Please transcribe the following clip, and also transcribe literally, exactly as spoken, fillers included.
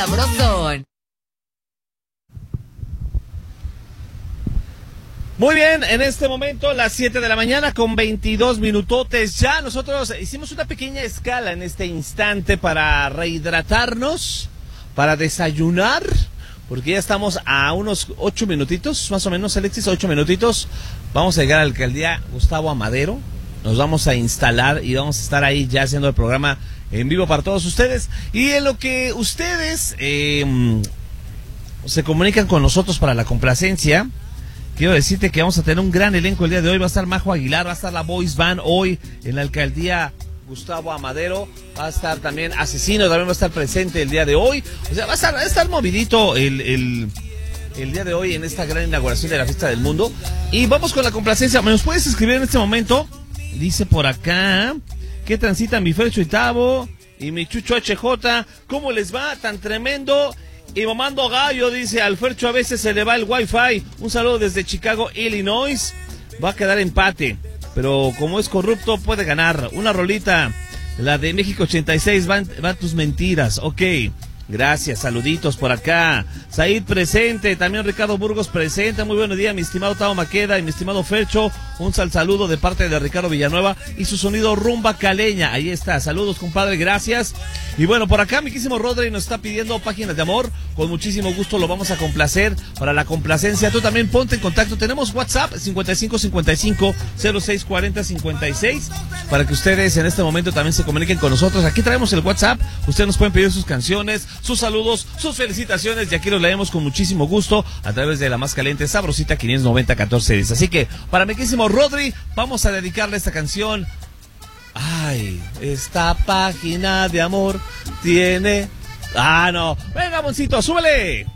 sabrosón. Muy bien, en este momento las siete de la mañana con veintidós minutotes ya. Nosotros hicimos una pequeña escala en este instante para rehidratarnos, para desayunar, porque ya estamos a unos ocho minutitos, más o menos, Alexis, ocho minutitos. Vamos a llegar a la alcaldía Gustavo Amadero, nos vamos a instalar y vamos a estar ahí ya haciendo el programa en vivo para todos ustedes. Y en lo que ustedes eh, se comunican con nosotros para la complacencia, quiero decirte que vamos a tener un gran elenco el día de hoy. Va a estar Majo Aguilar, va a estar la Boys Band hoy en la alcaldía Gustavo Amadero, va a estar también Asesino, también va a estar presente el día de hoy. O sea, va a estar, va a estar movidito el, el, el día de hoy en esta gran inauguración de la Fiesta del Mundo. Y vamos con la complacencia. ¿Me nos puedes escribir en este momento? Dice por acá, ¿qué transita mi Fercho y Tavo y mi Chucho H J? ¿Cómo les va? Tan tremendo. Y mamando gallo, dice, al Fercho a veces se le va el wifi. Un saludo desde Chicago, Illinois. Va a quedar empate, pero como es corrupto puede ganar. Una rolita, la de México ochenta y seis, van, van tus mentiras. Ok, gracias, saluditos por acá. Said presente, también Ricardo Burgos presente. Muy buenos días, mi estimado Tavo Maqueda y mi estimado Fercho. Un sal saludo de parte de Ricardo Villanueva y su sonido rumba caleña. Ahí está, saludos compadre, gracias. Y bueno, por acá mi quísimo Rodri nos está pidiendo Páginas de Amor. Con muchísimo gusto lo vamos a complacer para la complacencia. Tú también ponte en contacto. Tenemos WhatsApp cincuenta y cinco cincuenta y cinco cero seis cuarenta cincuenta y seis para que ustedes en este momento también se comuniquen con nosotros. Aquí traemos el WhatsApp. Ustedes nos pueden pedir sus canciones, sus saludos, sus felicitaciones y aquí los leemos con muchísimo gusto a través de la más caliente Sabrosita quinientos noventa catorce diez. Así que para mi quísimo Rodri vamos a dedicarle esta canción. Ay, esta página de amor tiene... Ah, no. Venga, Moncito, súbele.